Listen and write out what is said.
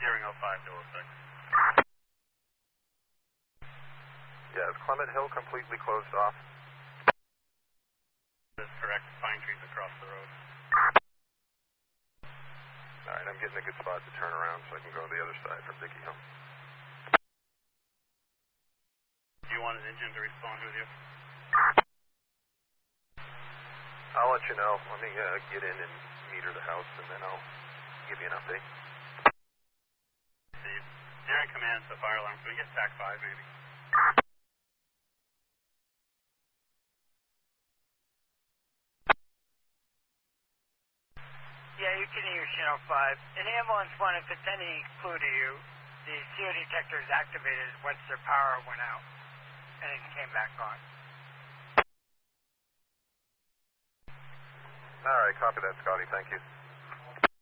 Steering 05 to 06. Yeah, is Clement Hill completely closed off? That is correct. Pine trees across the road. Alright, I'm getting a good spot to turn around so I can go to the other side from Dickey Hill. Do you want an engine to respond with you? I'll let you know. Let me get in and meter the house, and then I'll give you an update. Steve, Darren commands the fire alarm. Can we get TAC 5 maybe? Yeah, you can use channel 5. In ambulance 1, if it's any clue to you, the CO detector is activated once their power went out, and it came back on. Alright, copy that, Scotty. Thank you.